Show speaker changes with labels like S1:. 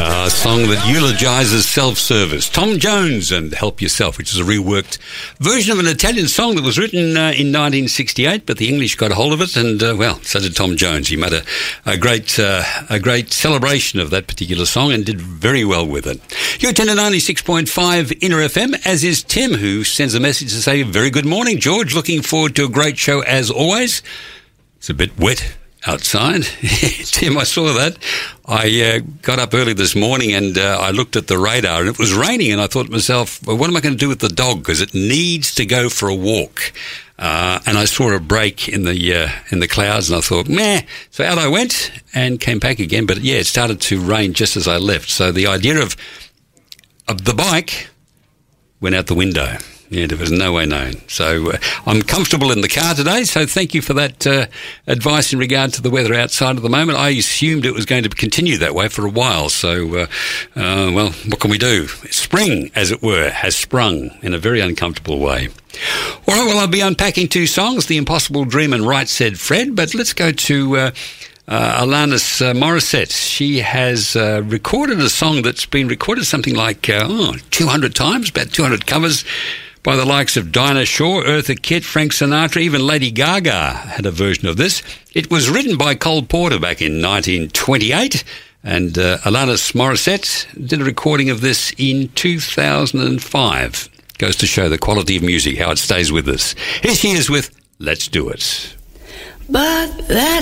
S1: A song that eulogises self-service. Tom Jones and Help Yourself, which is a reworked version of an Italian song that was written in 1968, but the English got hold of it, and, so did Tom Jones. He made a great celebration of that particular song and did very well with it. You're tuned to 96.5 Inner FM, as is Tim, who sends a message to say, very good morning, George. Looking forward to a great show as always. It's a bit wet outside. Tim, I saw that. I got up early this morning and I looked at the radar and it was raining, and I thought to myself, well, what am I going to do with the dog? Because it needs to go for a walk. And I saw a break in the clouds and I thought, meh. So out I went and came back again. But yeah, it started to rain just as I left. So the idea of the bike went out the window. Yeah, there was no way known. So I'm comfortable in the car today, so thank you for that advice in regard to the weather outside at the moment. I assumed it was going to continue that way for a while, so, what can we do? Spring, as it were, has sprung in a very uncomfortable way. All right, well, I'll be unpacking two songs, The Impossible Dream and Right Said Fred, but let's go to Alanis Morissette. She has recorded a song that's been recorded something like 200 times, about 200 covers, by the likes of Dinah Shore, Eartha Kitt, Frank Sinatra, even Lady Gaga had a version of this. It was written by Cole Porter back in 1928, and Alanis Morissette did a recording of this in 2005. Goes to show the quality of music, how it stays with us. Here she is with Let's Do It.
S2: But that